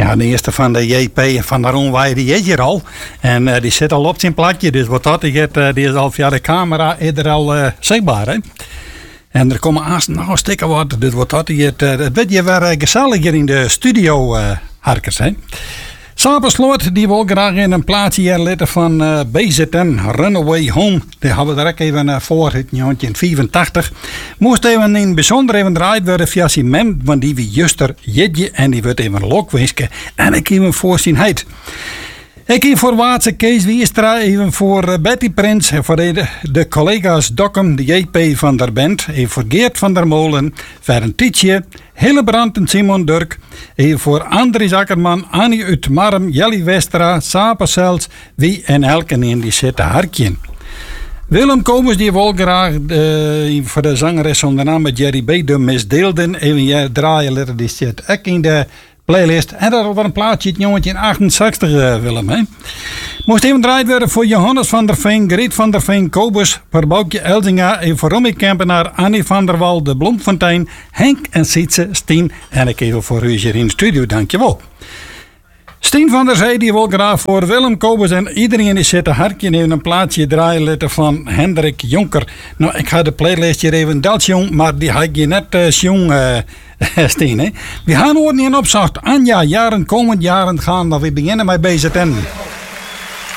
Ja, de eerste van de JP van de Ronwij, die is hier al. En die zit al op zijn plakje. Dus wat dat is, die is al via de camera eerder al zichtbaar. Hè? En er komen nou stikken wat. Dus wat dat is, het werd je weer gezellig hier in de studio, Harkers. Hè? Sapensloot, die wil graag in een plaatsje hier laten van BZN Runaway Home. Die hebben we er ook even voor, in 1985. Moest even in bijzonder even draaid worden via zijn mem, want die wie juster jedje en die wordt even lokwisken. En ik heb hem voorzienheid. Ik heb voor Waardse Kees Wiestra, even voor Betty Prins, voor de collega's Dokkum, de JP van der Bent, even voor Geert van der Molen, voor een Tietje, Hillebrand en Simon Durk, even voor Andries Akkerman, Annie uit Marm, Jelly Westra, Sapensels, wie en elke in die zitten harkje. Willem Komers die wil graag voor de zangeres onder naam Jerry B. de misdeelden even draaien, die zit ook in de playlist. En dat over een plaatje, het jongetje in 68, Willem. Hè? Moest even draaid worden voor Johannes van der Veen, Griet van der Veen, Kobus, voor Boukje Elzinga, en voor Romy Kempenaar, Annie van der Wal, de Bloemfontein, Henk en Sietse, Stien. En ik even voor u hier in de studio, dankjewel. Stien van der Zee die wil graag voor Willem Kobus en iedereen die zit te hartje even een plaatje draaien van Hendrik Jonker. Nou, ik ga de playlist hier even jong, maar die had je net jong, Stien. Hè? We gaan horen in opzacht. Anja, jaren, komend jaren gaan, maar we beginnen met BZN.